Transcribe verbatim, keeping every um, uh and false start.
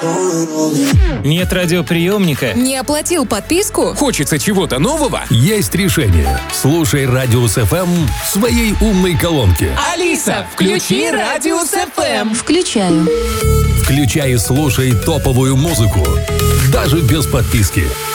Нет радиоприемника? Не оплатил подписку? Хочется чего-то нового? Есть решение. Слушай Радиус эф эм в своей умной колонке. Алиса, включи Радиус эф эм. Включаю. Включай и слушай топовую музыку. Даже без подписки.